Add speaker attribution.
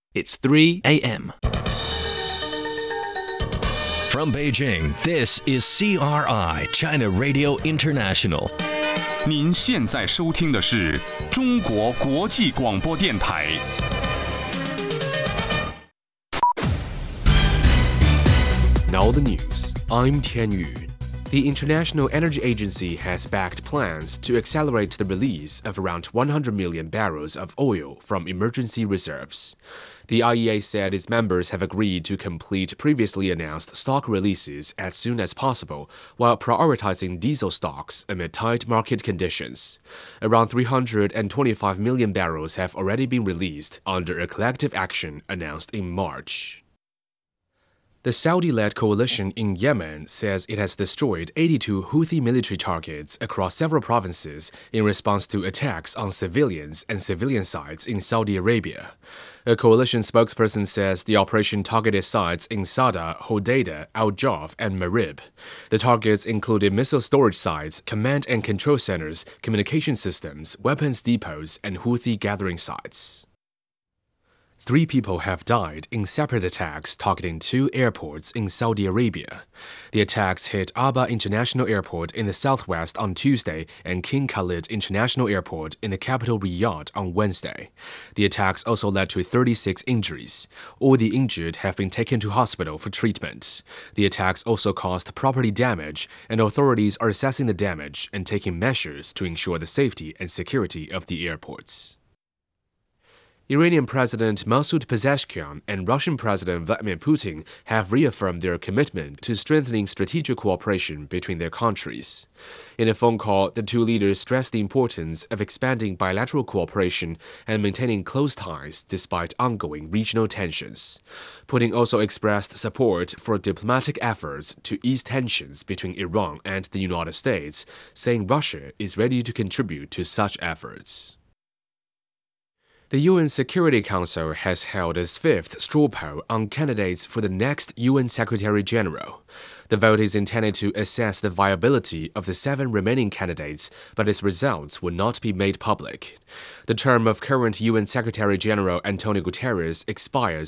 Speaker 1: It's 3 a.m.
Speaker 2: From Beijing, this is CRI, China Radio International.
Speaker 3: 您现在收听的是中国国际广播电台。
Speaker 4: Now the news. I'm Tian Yu. The International Energy Agency has backed plans to accelerate the release of around 100 million barrels of oil from emergency reserves. The IEA said its members have agreed to complete previously announced stock releases as soon as possible, while prioritizing diesel stocks amid tight market conditions. Around 325 million barrels have already been released under a collective action announced in March. The Saudi-led coalition in Yemen says it has destroyed 82 Houthi military targets across several provinces in response to attacks on civilians and civilian sites in Saudi Arabia. A coalition spokesperson says the operation targeted sites in Sada, Hodeidah, Al-Jawf, and Marib. The targets included missile storage sites, command and control centers, communication systems, weapons depots, and Houthi gathering sites. 3 people have died in separate attacks targeting 2 airports in Saudi Arabia. The attacks hit Aba International Airport in the southwest on Tuesday and King Khalid International Airport in the capital Riyadh on Wednesday. The attacks also led to 36 injuries. All the injured have been taken to hospital for treatment. The attacks also caused property damage, and authorities are assessing the damage and taking measures to ensure the safety and security of the airports. Iranian President Masoud Pezeshkian and Russian President Vladimir Putin have reaffirmed their commitment to strengthening strategic cooperation between their countries. In a phone call, the two leaders stressed the importance of expanding bilateral cooperation and maintaining close ties despite ongoing regional tensions. Putin also expressed support for diplomatic efforts to ease tensions between Iran and the United States, saying Russia is ready to contribute to such efforts. The UN Security Council has held its 5th straw poll on candidates for the next UN Secretary-General. The vote is intended to assess the viability of the 7 remaining candidates, but its results will not be made public. The term of current UN Secretary-General Antonio Guterres expires